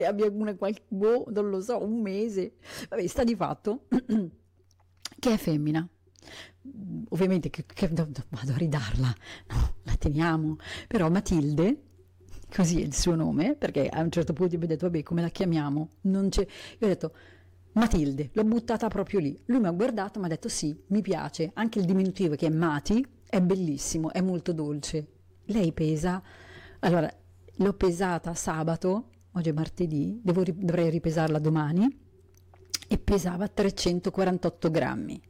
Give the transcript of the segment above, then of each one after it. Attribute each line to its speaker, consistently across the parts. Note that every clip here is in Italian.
Speaker 1: abbia non lo so, un mese. Vabbè, sta di fatto che è femmina. Ovviamente vado a ridarla, no, la teniamo, però Matilde, così è il suo nome, perché a un certo punto mi ha detto, vabbè, come la chiamiamo? Non c'è. Io ho detto, Matilde, l'ho buttata proprio lì. Lui mi ha guardato, mi ha detto, sì, mi piace, anche il diminutivo che è Mati, è bellissimo, è molto dolce. Lei pesa, allora, l'ho pesata sabato, oggi è martedì, dovrei ripesarla domani, e pesava 348 grammi.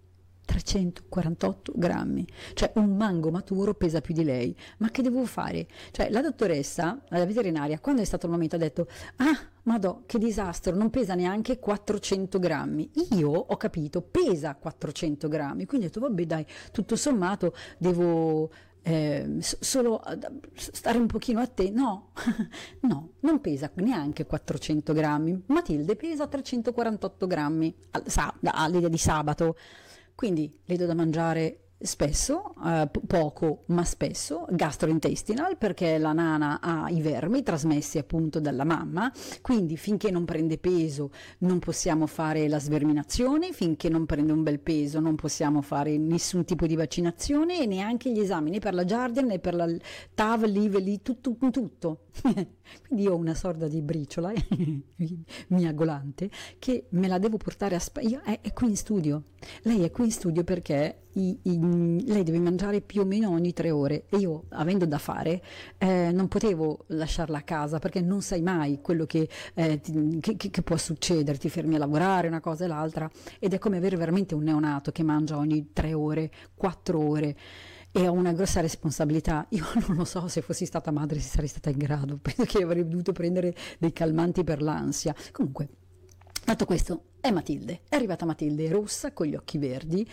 Speaker 1: 348 grammi, cioè un mango maturo pesa più di lei. Ma che devo fare? Cioè la dottoressa, la veterinaria, quando è stato il momento ha detto, ah, madò, che disastro, non pesa neanche 400 grammi. Io ho capito, pesa 400 grammi, quindi ho detto, vabbè dai, tutto sommato devo solo stare un pochino attento. No, no, non pesa neanche 400 grammi. Matilde pesa 348 grammi all'idea di sabato. Quindi le do da mangiare spesso, poco ma spesso, gastrointestinal, perché la nana ha i vermi trasmessi appunto dalla mamma, quindi finché non prende peso non possiamo fare la sverminazione, finché non prende un bel peso non possiamo fare nessun tipo di vaccinazione e neanche gli esami né per la Jardian né per la TAV, l'IVE, tutto. Quindi io ho una sorta di briciola miagolante che me la devo portare è qui in studio. Lei è qui in studio perché lei deve mangiare più o meno ogni 3 ore e io, avendo da fare, non potevo lasciarla a casa perché non sai mai quello che può succedere, ti fermi a lavorare, una cosa e l'altra, ed è come avere veramente un neonato che mangia ogni 3 ore, 4 ore. E ho una grossa responsabilità. Io non lo so se fossi stata madre se sarei stata in grado, penso che avrei dovuto prendere dei calmanti per l'ansia. Comunque, fatto questo, è Matilde, è arrivata Matilde rossa con gli occhi verdi,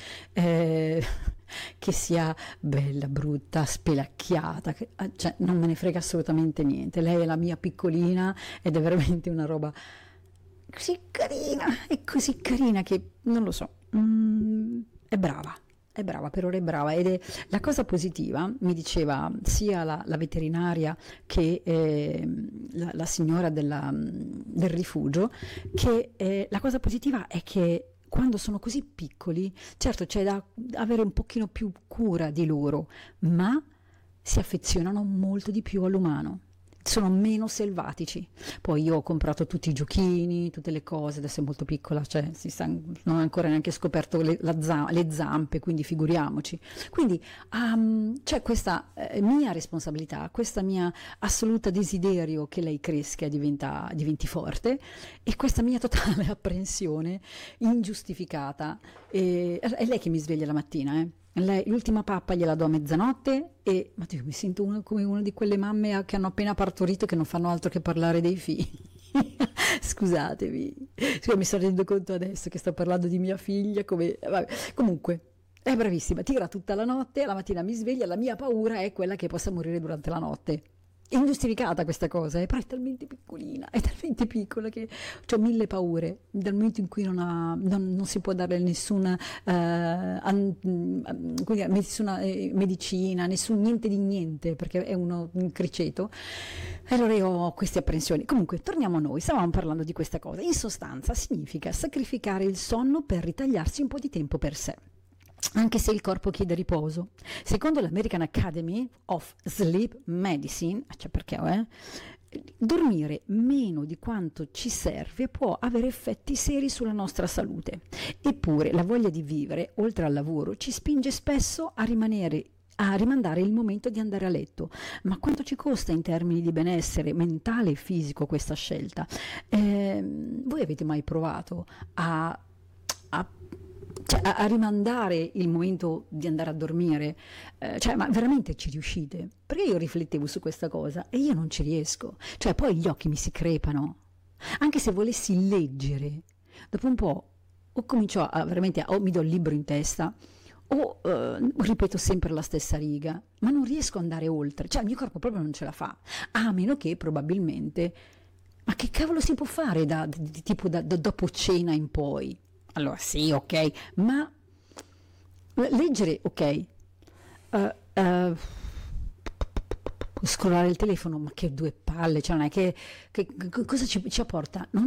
Speaker 1: che sia bella, brutta, spelacchiata, cioè non me ne frega assolutamente niente. Lei è la mia piccolina ed è veramente una roba così carina, è così carina che non lo so, è brava. È brava, per ora è brava, ed è la cosa positiva, mi diceva sia la veterinaria che la signora del rifugio, che la cosa positiva è che quando sono così piccoli, certo c'è da avere un pochino più cura di loro, ma si affezionano molto di più all'umano. Sono meno selvatici. Poi io ho comprato tutti i giochini, tutte le cose, adesso è molto piccola, cioè non ho ancora neanche scoperto le zampe, quindi figuriamoci. Quindi c'è questa mia responsabilità, questa mia assoluta desiderio che lei cresca e diventi forte, e questa mia totale apprensione ingiustificata. È lei che mi sveglia la mattina, l'ultima pappa gliela do a mezzanotte e ma Dio, mi sento come una di quelle mamme che hanno appena partorito che non fanno altro che parlare dei figli. Scusatemi, mi sto rendendo conto adesso che sto parlando di mia figlia vabbè. Comunque è bravissima, tira tutta la notte, la mattina mi sveglia, la mia paura è quella che possa morire durante la notte. È ingiustificata questa cosa, però è talmente piccolina, è talmente piccola che ho 1000 paure dal momento in cui non si può dare nessuna medicina, niente di niente, perché è un criceto. Allora io ho queste apprensioni. Comunque torniamo a noi, stavamo parlando di questa cosa. In sostanza significa sacrificare il sonno per ritagliarsi un po' di tempo per sé, anche se il corpo chiede riposo. Secondo l'American Academy of Sleep Medicine, cioè perché dormire meno di quanto ci serve può avere effetti seri sulla nostra salute. Eppure la voglia di vivere, oltre al lavoro, ci spinge spesso a rimandare il momento di andare a letto. Ma quanto ci costa in termini di benessere mentale e fisico questa scelta? Voi avete mai provato a rimandare il momento di andare a dormire? Ma veramente ci riuscite? Perché io riflettevo su questa cosa e io non ci riesco. Poi gli occhi mi si crepano. Anche se volessi leggere, dopo un po' o comincio o mi do il libro in testa o ripeto sempre la stessa riga, ma non riesco ad andare oltre. Il mio corpo proprio non ce la fa, a meno che probabilmente, ma che cavolo si può fare tipo da dopo cena in poi? Allora sì, ok, ma leggere, ok, scrollare il telefono, ma che due palle, cioè non è che cosa ci apporta? Non